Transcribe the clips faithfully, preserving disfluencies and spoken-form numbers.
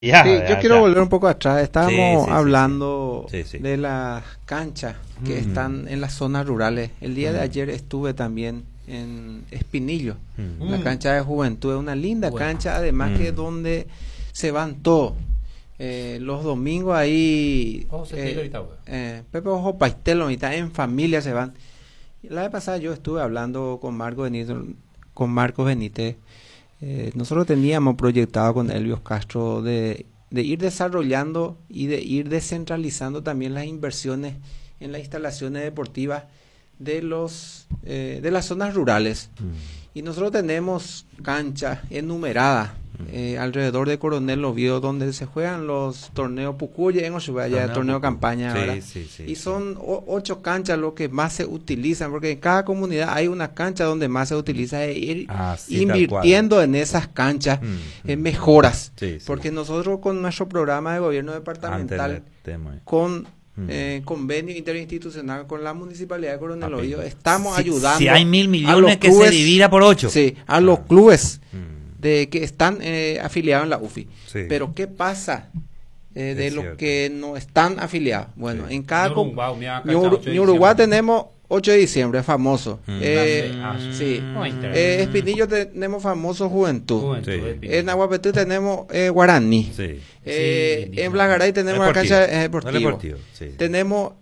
Ya, Sí, yo ya, quiero ya. volver un poco atrás. Estábamos Sí, sí, sí, hablando sí. Sí, sí. de las canchas que Mm. están en las zonas rurales. El día de Mm. ayer estuve también en Espinillo, Mm. la Mm. cancha de Juventud. Es una linda Bueno. cancha, además que Mm. donde se van todos. Eh, los domingos ahí, Ojo, se tira ahorita, güey. eh, Pepe Ojo Paistelo, ahorita en familia se van. La vez pasada yo estuve hablando con Marco Benítez, con Marcos Benítez. Eh, nosotros teníamos proyectado con Elvios Castro de, de ir desarrollando y de ir descentralizando también las inversiones en las instalaciones deportivas de los eh, de las zonas rurales. Mm. Y nosotros tenemos canchas enumeradas eh, alrededor de Coronel Oviedo donde se juegan los torneos Pucuye en Oshubaya, Torneo torneo Pucu. campaña, Sí, ¿verdad? sí, sí, Y sí. son o- ocho canchas lo que más se utilizan, porque en cada comunidad hay una cancha donde más se utiliza e ir Así, tal invirtiendo en esas canchas Mm, en mm. mejoras. Sí, sí. Porque nosotros con nuestro programa de gobierno Antes departamental, del tema. con Mm. eh, convenio interinstitucional con la Municipalidad de Coronel Papi. Oviedo, estamos Si- ayudando Si hay mil a los millones que clubes- se divida por ocho. Sí, a los Ah. clubes Mm. de que están eh, afiliados en la U F I. Sí. Pero ¿qué pasa eh, de Es los cierto. que no están afiliados? Bueno, Sí. en cada Ni com- Uruguay, mira, ni cancha Uru- ocho de ni Uruguay diciembre. tenemos ocho de diciembre, famoso. Mm. Eh, Ah, sí. No, interés. Eh, Espinillo tenemos famoso Juventud. Juventud, Sí. Espinillo. En Aguapetú tenemos eh, Guaraní. Sí. Eh, Sí, en Blagaray tenemos la Deportivo. cancha eh, deportivo. Deportivo, sí. Tenemos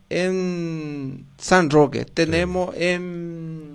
en San Roque, tenemos en,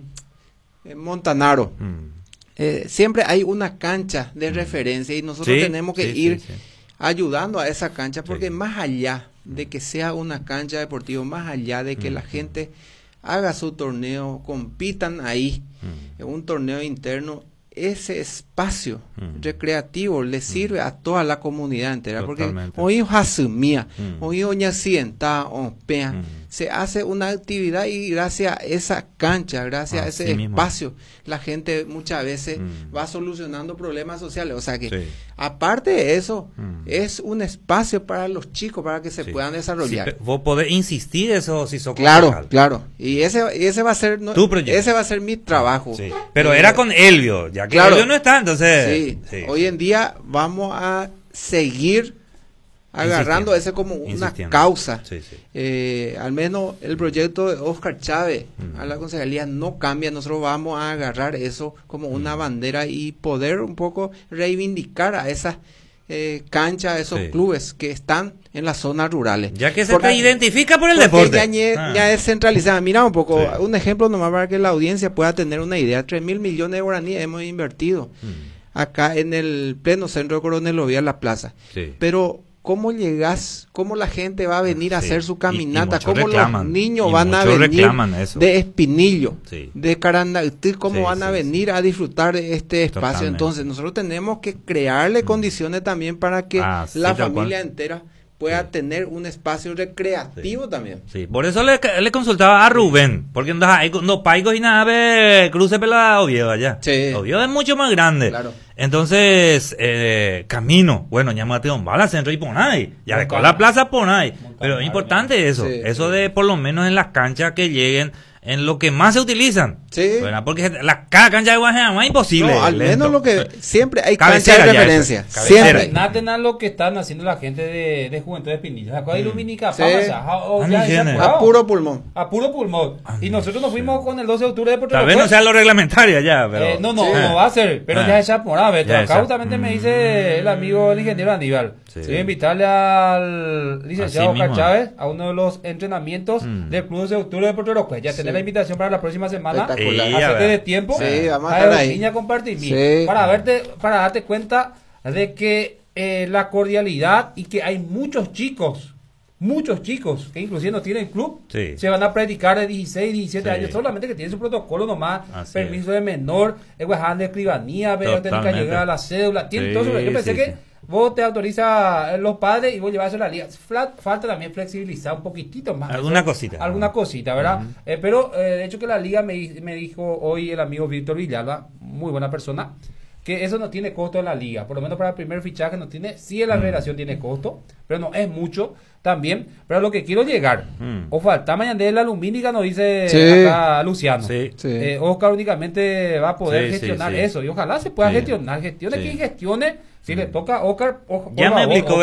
en Montanaro. Mm. Eh, siempre hay una cancha de referencia y nosotros Sí, tenemos que sí, ir sí, sí. ayudando a esa cancha porque Sí. más allá de que sea una cancha deportiva, más allá de que Mm. la gente haga su torneo, compitan ahí Mm. en un torneo interno, ese espacio Mm. recreativo le sirve a toda la comunidad entera. Totalmente. Porque hoy Hasumía, Mm. hoy Oña Sienta, Ompea, Mm. se hace una actividad y gracias a esa cancha, gracias a Así ese mismo. espacio, la gente muchas veces Mm. va solucionando problemas sociales. O sea que, Sí. aparte de eso, Mm. es un espacio para los chicos, para que se Sí. puedan Sí, desarrollar. pe- vos podés insistir eso si sos Claro, concejal. claro. Y ese, y ese va a ser no- Tu proyecto. ese va a ser mi trabajo. Sí. Pero Eh, era con Elvio, ya que claro. Elvio no está, entonces. Sí. sí. Hoy en día vamos a seguir agarrando Insistiendo. ese como una Insistiendo. causa. Sí, sí. Eh, al menos el proyecto de Oscar Chávez Mm. a la concejalía no cambia. Nosotros vamos a agarrar eso como una Mm. bandera y poder un poco reivindicar a esas eh, canchas, a esos Sí. clubes que están en las zonas rurales. Ya que se Porque- te identifica por el porque deporte. Ya, ñe- Ah. ya es centralizada. Mira un poco, Sí. un ejemplo nomás para que la audiencia pueda tener una idea. Tres mil millones de guaraníes hemos invertido Mm. acá en el pleno centro de Coronel Oviedo, la plaza. Sí. Pero, ¿cómo llegas? ¿Cómo la gente va a venir a Sí. hacer su Y- y caminata? muchos ¿Cómo reclaman, los niños y van a muchos venir reclaman eso. de Espinillo, Sí. de Carandaití? ¿Cómo Sí, van a sí, venir a disfrutar de este espacio? Totalmente. Entonces, nosotros tenemos que crearle condiciones también para que Ah, sí, la tal familia cual. entera pueda Sí. tener un espacio recreativo también. Sí, por eso le, le consultaba a Rubén, porque no, hay- no paigos y nada, ve, cruce pela Oviedo allá. Sí. Oviedo es mucho más grande. Claro. Entonces, eh, camino, bueno, llámate un bala, centro y Ponay, ya de Montaña. la plaza Ponay. Montaña, Pero es importante eso, Sí, eso sí. de por lo menos en las canchas que lleguen en lo que más se utilizan. Sí. ¿Verdad? Porque la, cada cancha de Guajajama es imposible. No, al lento. menos lo que siempre hay Cabecera cancha de ya referencia. eso, cabecera. Siempre. Naten a lo que están haciendo la gente de, de Juventud de Espinillo. ¿Se acuerdan de Luminica? Sí. Pama, o sea, ah, oh, Ah, ya ni se tiene. apurado. A puro pulmón. A puro pulmón. Ah, Y no nosotros nos sé. fuimos con el doce de octubre de Puerto Tal vez no sea lo reglamentario ya, pero... Eh, no, no, Sí. no va a ser, pero Ah. ya es apurado. Beto. Ya Acá esa. justamente me Mm. dice el amigo, el ingeniero Aníbal. Sí. Voy a invitarle al licenciado Así Oscar mismo. Chávez a uno de los entrenamientos Mm. del Club doce de octubre de Puerto Rico. Ya Sí. tener la invitación para la próxima semana. Espectacular. Sí, a Hacerte ver. de tiempo. Sí, vamos a Ay, estar ahí. niña, compartir Sí. para verte, para darte cuenta de que eh, la cordialidad y que hay muchos chicos, muchos chicos que inclusive no tienen club, Sí. se van a predicar de dieciséis, diecisiete Sí. años, solamente que tienen su protocolo nomás, Así permiso de menor, el guaján de escribanía, ver técnica Totalmente. llegar a la cédula, tiene Sí, todo eso. Yo pensé sí, que sí. vos te autoriza los padres y vos llevas eso a la liga. Fla- Falta también flexibilizar un poquitito más. Alguna Eso, cosita. Alguna cosita, ¿verdad? Ujú. Eh, pero eh, de hecho que la liga me, di- me dijo hoy el amigo Víctor Villalba, muy buena persona, que eso no tiene costo en la liga, por lo menos para el primer fichaje no tiene, sí en la Mm. federación tiene costo, pero no es mucho también, pero a lo que quiero llegar, Mm. o falta mañana de la lumínica, nos dice Sí. acá Luciano. Sí. Sí. Eh, Oscar únicamente va a poder Sí, sí, gestionar sí. eso y ojalá se pueda Sí. gestionar, gestione Sí. quien gestione, Si le toca a Oscar, ojo, Ya por me favor, explicó